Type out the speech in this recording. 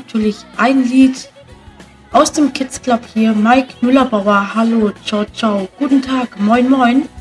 natürlich ein Lied aus dem Kids Club hier. Mike Müllerbauer, hallo, ciao, ciao, guten Tag, moin, moin.